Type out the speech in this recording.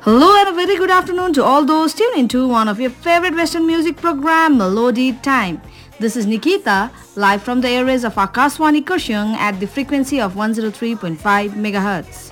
Hello and a very good afternoon to all those tuned into one of your favorite Western music program, Melody Time. This is Nikita, live from the airways of Akaswani Kurshung at the frequency of 103.5 MHz.